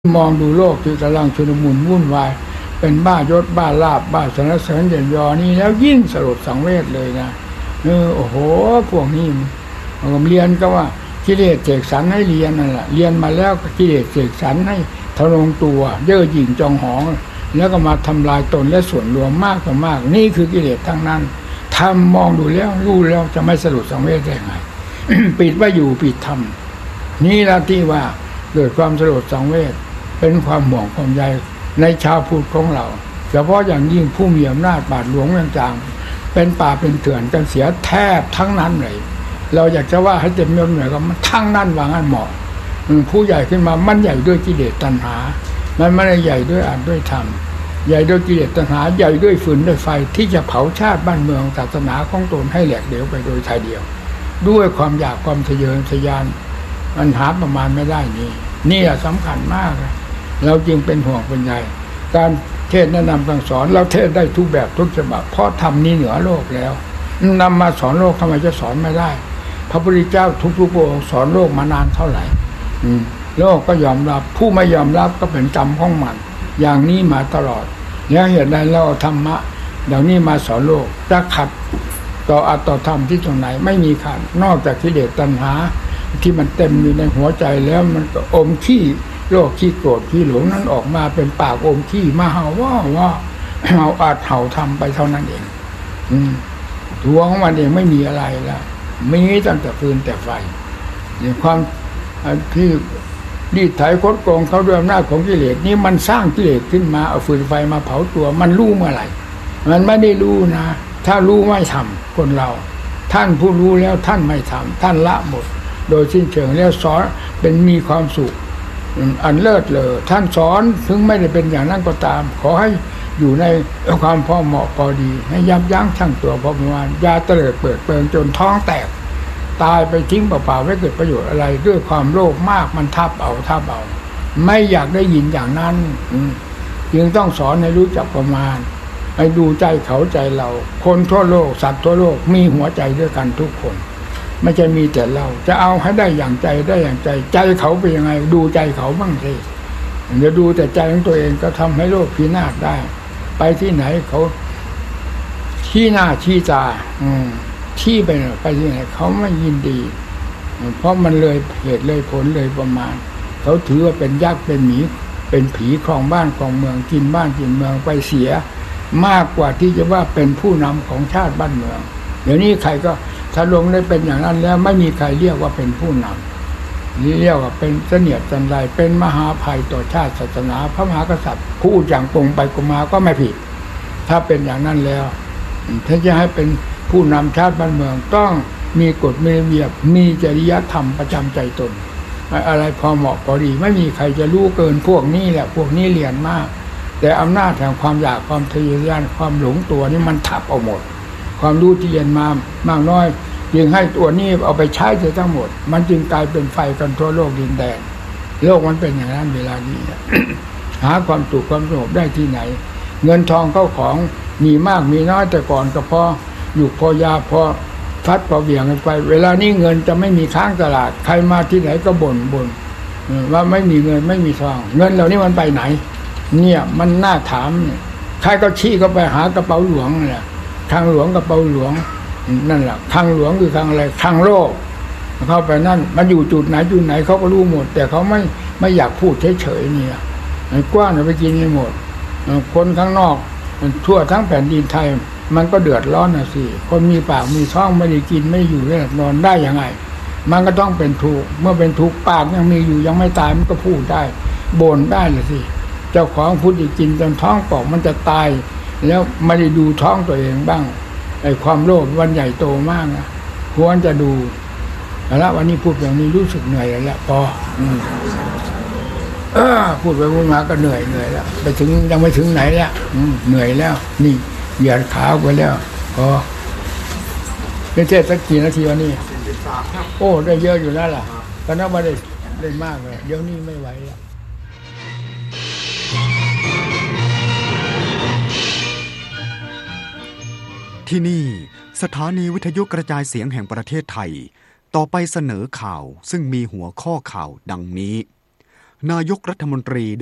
มองดูโลกที่กำลังชุลมุนวุ่นวายเป็นบ้ายศบ้าลาภบ้าสรรเสริญเด่นยอนี่แล้วยิ่งสลดสังเวชเลยนะโอ้โหพวกนี้ผมเรียนก็ว่ากิเลสเสกสรรให้เรียนนั่นแหละเรียนมาแล้วก็กิเลสเสกสรรให้ทะลงตัวเย่อหยิ่งจองหองแล้วก็มาทำลายตนและส่วนรวมมากต่อมากนี่คือกิเลสทั้งนั้นทำมองดูแล้วรู้แล้วจะไม่สลดสังเวชได้ไง ปิดว่าอยู่ปิดทำนี่ละที่ว่าเกิดความสลดสังเวชเป็นความห่วงความใยในชาวพุทธของเราเฉพาะอย่างยิ่งผู้มีอำนาจบาทหลวงต่างๆเป็นป่าเป็นเถื่อนกันเสียแทบทั้งนั้นเลยเราอยากจะว่าให้เต็มยศหน่อยก็มันทั้งนั้นว่างั้นเหมาะผู้ใหญ่ขึ้นมามันใหญ่ด้วยกิเลสตัณหามันไม่ได้ใหญ่ด้วยอาจด้วยธรรมใหญ่ด้วยกิเลสตัณหาใหญ่ด้วยฝืนด้วยไฟที่จะเผาชาติบ้านเมืองศาสนาของตนให้แหลกเหลวไปโดยทันเดียวด้วยความอยากความทะเยอทะยานมันหาประมาณไม่ได้นี่แหละสำคัญมากเลยเราจึงเป็นห่วงเป็นใยการเทศแนะนำสั่งสอนเราเทศได้ทุกแบบทุกฉบับเพราะธรรมนี้เหนือโลกแล้วนำมาสอนโลกทำไมจะสอนไม่ได้พระพุทธเจ้าทุกๆพระองค์สอนโลกมานานเท่าไหร่โลกก็ยอมรับผู้ไม่ยอมรับก็เป็นกรรมของมันอย่างนี้มาตลอดแล้วเหตุใดเราธรรมะเดี๋ยวนี้มาสอนโลกจะขัดต่ออัตตธรรมที่ตรงไหนไม่มีขัดนอกจากกิเลสตัณหาที่มันเต็มอยู่ในหัวใจแล้วมันก็อมขี้โลภขี้โกรธขี้หลงนั้นออกมาเป็นปากอมขี้มาเห่าว่าเอาอาจเห่าทำไปเท่านั้นเองตัวของมันเองไม่มีอะไรแล้วมีตั้งแต่ฟืนแต่ไฟอย่างความที่รีดไถคดโกงเขาด้วยอำนาจของกิเลสนี่มันสร้างกิเลสขึ้นมาเอาฟืนไฟมาเผาตัวมันรู้เมื่อไหร่มันไม่ได้รู้นะถ้ารู้ไม่ทำคนเราท่านผู้รู้แล้วท่านไม่ทำท่านละหมดโดยสิ้นเชิงแล้วสอนเป็นมีความสุขอันเลิศเลยท่านสอนถึงไม่ได้เป็นอย่างนั้นก็ตามขอให้อยู่ในความพอเหมาะพอดีให้ยับยั้งชั่งตัวพอประมาณอย่าเตลิดเปิดเปิงจนท้องแตกตายไปทิ้งเปล่าๆไม่เกิดประโยชน์อะไรด้วยความโลภมากมันทับเอาไม่อยากได้ยินอย่างนั้นจึงต้องสอนให้รู้จักประมาณให้ดูใจเขาใจเราคนทั่วโลกสัตว์ทั่วโลกมีหัวใจด้วยกันทุกคนไม่ใช่มีแต่เราจะเอาให้ได้อย่างใจได้อย่างใจใจเขาเป็นยังไงดูใจเขาบ้างสิเดี๋ยวดูแต่ใจของตัวเองก็ทำให้โลกพินาศได้ไปที่ไหนเขาชี้หน้าชี้ตาชี้ไปที่ไหนเขาไม่ยินดีเพราะมันเลยเหตุเลยผลเลยประมาณเขาถือว่าเป็นยักษ์เป็นหมีเป็นผีครองบ้านครองเมืองกินบ้านกินเมืองไปเสียมากกว่าที่จะว่าเป็นผู้นำของชาติบ้านเมืองเดี๋ยวนี้ใครก็ถ้าลงได้เป็นอย่างนั้นแล้วไม่มีใครเรียกว่าเป็นผู้นำเรียกว่าเป็นเสนียดจันไรเป็นมหาภัยต่อชาติศาสนาพระมหากษัตริย์พูดอย่างตรงไปตรงมาก็ไม่ผิดถ้าเป็นอย่างนั้นแล้วถ้าจะให้เป็นผู้นำชาติบ้านเมืองต้องมีกฎมีระเบียบมีจริยธรรมประจำใจตนอะไรพอเหมาะพอดีไม่มีใครจะรู้เกินพวกนี้แหละพวกนี้เรียนมากแต่อำนาจแห่งความอยากความทะเยอทะยานความหลงตัวนี่มันทับเอาหมดความรู้ที่เรียนมามากน้อยจึงให้ตัวนี้เอาไปใช้เสียทั้งหมดมันจึงกลายเป็นไฟกันทั่วโลกดินแดนโลกมันเป็นอย่างนั้นเวลานี้ หาความสุขความสงบได้ที่ไหนเงินทองเข้าของมีมากมีน้อยแต่ก่อนก็พออยู่พอยาพอฟัดพอเบี่ยงกันไปเวลานี้เงินจะไม่มีค้างตลาดใครมาที่ไหนก็บ่นว่าไม่มีเงินไม่มีทองเงินเหล่านี้มันไปไหนเนี่ยมันน่าถามใครก็ชี้ก็ไปหากระเป๋าหลวงแหละทางหลวงกระเป๋าหลวงนั่นแหละทางหลวงคือทางอะไรทางโลกเข้าไปนั่นมันอยู่จุดไหนเขาก็รู้หมดแต่เขาไม่อยากพูดเฉยๆเนี่ยกว้างไปกินให้หมดคนข้างนอกทั่วทั้งแผ่นดินไทยมันก็เดือดร้อนนะสิคนมีปากมีท้องไม่ได้กินไม่อยู่ได้นอนได้ยังไงมันก็ต้องเป็นทุกข์เมื่อเป็นทุกข์ปากยังมีอยู่ยังไม่ตายมันก็พูดได้บ่นได้เลยสิเจ้าของพูดอีกกินจนท้องป่องมันจะตายแล้วไม่ได้ดูท้องตัวเองบ้างไอ้ความโลภวันใหญ่โตมากนะควรจะดูแล้ววันนี้พูดอย่างนี้รู้สึกเหนื่อยแล้วพอพูดไปพูดมาก็เหนื่อยแล้วไปถึงยังไม่ถึงไหนแล้วเหนื่อยแล้วนี่เหยียดขาไปแล้วพอเป็นเทศสักกี่นาทีวันนี้โอ้ได้เยอะอยู่แล้วล่ะก็นับว่าได้มากเลยเดี๋ยวนี้ไม่ไหวแล้วที่นี่สถานีวิทยุกระจายเสียงแห่งประเทศไทยต่อไปเสนอข่าวซึ่งมีหัวข้อข่าวดังนี้นายกรัฐมนตรี